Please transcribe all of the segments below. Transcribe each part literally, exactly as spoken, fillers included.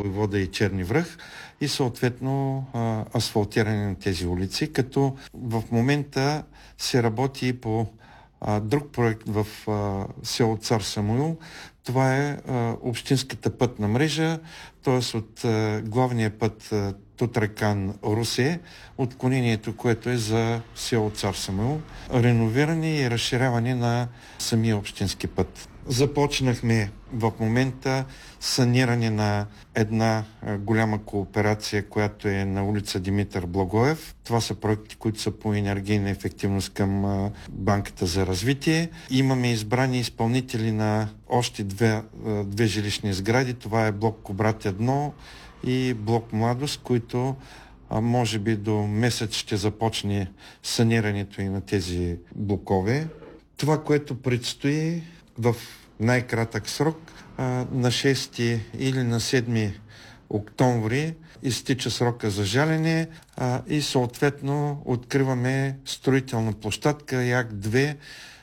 Войвода и Черни връх и съответно асфалтиране на тези улици, като в момента се работи по а, друг проект в а, село Цар Самуил. Това е а, общинската пътна мрежа, т.е. от а, главния път а, Тутракан-Русе, отклонението, което е за село Цар Самуил, реновиране и разширяване на самия общински път. Започнахме в момента саниране на една голяма кооперация, която е на улица Димитър Благоев. Това са проекти, които са по енергийна ефективност към Банката за развитие. Имаме избрани изпълнители на още две, две жилищни сгради. Това е блок Кобрат едно и блок Младост, които може би до месец ще започне санирането и на тези блокове. Това, което предстои в най-кратък срок, на шести или на седми октомври изтича срока за жалене и съответно откриваме строителна площадка Як две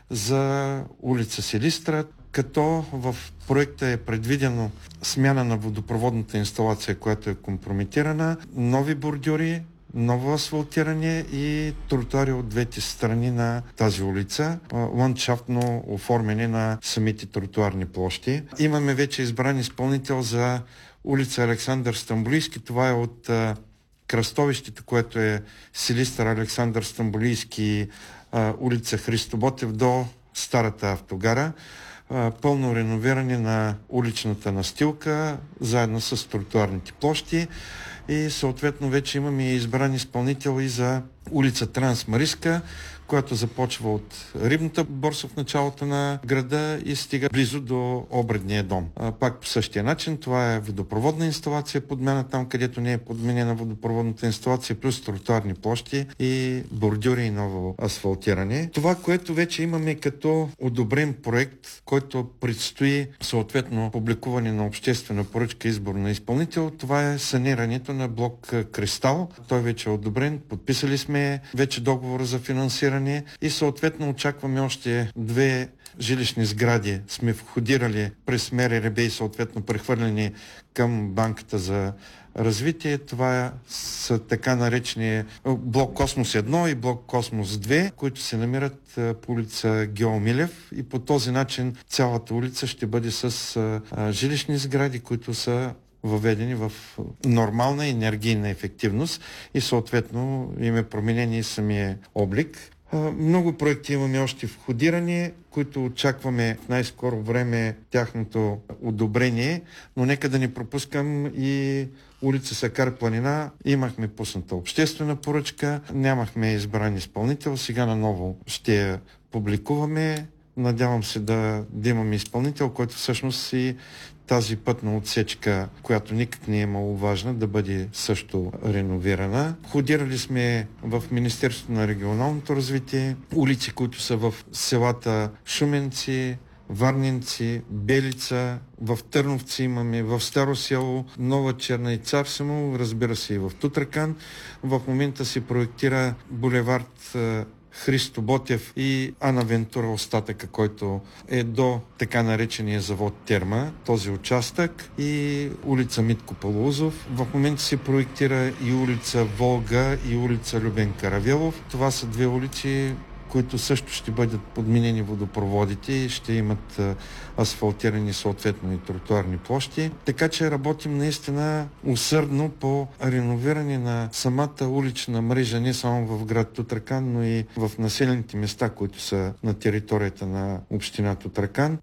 за улица Силистра, като в проекта е предвидено смяна на водопроводната инсталация, която е компрометирана, нови бордюри, ново асфалтиране и тротуари от двете страни на тази улица, ландшафтно оформяне на самите тротуарни площи. Имаме вече избран изпълнител за улица Александър Стамболийски. Това е от а, кръстовището, което е Силистър, Александър Стамболийски, а, улица Христо Ботев до старата автогара. А, пълно реновиране на уличната настилка, заедно с тротуарните площи. И съответно вече имаме избран изпълнител и за улица Трансмариска, която започва от Рибната борса в началото на града и стига близо до Обредния дом. А, пак по същия начин, това е водопроводна инсталация, подмяна там, където не е подменена водопроводната инсталация, плюс тротуарни площи и бордюри и ново асфалтиране. Това, което вече имаме като одобрен проект, който предстои съответно публикуване на обществена поръчка, избор на изпълнител, това е санирането на блок Кристал. Той вече е одобрен, подписали сме вече договора за финансиране и съответно очакваме още две жилищни сгради. Сме входирали през МРРБ и съответно прехвърлени към Банката за развитие. Това са така наречени блок Космос едно и блок Космос две, които се намират по улица Гео Милев и по този начин цялата улица ще бъде с жилищни сгради, които са въведени в нормална енергийна ефективност и съответно им е променен и самия облик. Много проекти имаме още входирани, които очакваме в най-скоро време тяхното одобрение, но нека да не пропускам и улица Сакар планина. Имахме пусната обществена поръчка, нямахме избран изпълнител, сега наново ще я публикуваме. Надявам се да, да имаме изпълнител, който всъщност и тази пътна отсечка, която никак не е маловажна, да бъде също реновирана. Входирали сме в Министерството на регионалното развитие улици, които са в селата Шуменци, Варненци, Белица, в Търновци имаме, в Старо село, Нова Черна и Цар Самуил, разбира се и в Тутракан. В момента се проектира булевард Христо Ботев и Ана Вентура остатъка, който е до така наречения завод Терма, този участък, и улица Митко Палузов. В момента се проектира и улица Волга и улица Любен Каравелов. Това са две улици, които също ще бъдат подменени водопроводите и ще имат асфалтирани съответно и тротуарни площи. Така че работим наистина усърдно по реновиране на самата улична мрежа, не само в град Тутракан, но и в населените места, които са на територията на община Тутракан.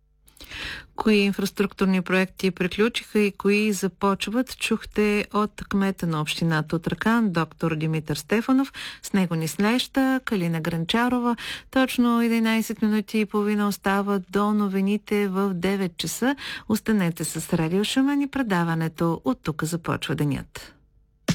Кои инфраструктурни проекти приключиха и кои започват, чухте от кмета на община Тутракан, доктор Димитър Стефанов. С него ни среща Калина Гранчарова. Точно единайсет минути и половина остава до новините в девет часа. Останете с Радио Шумен и предаването От тук започва денят.